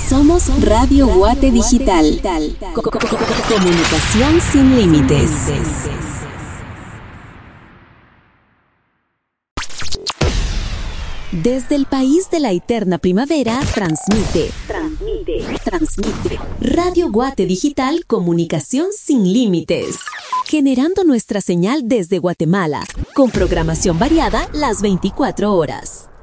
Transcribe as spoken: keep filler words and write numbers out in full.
Somos Radio Guate Digital. Co- co- co- Comunicación sin límites. Desde el país de la eterna primavera, transmite, transmite, transmite. Radio Guate Digital, comunicación sin límites. Generando nuestra señal desde Guatemala, con programación variada las veinticuatro horas.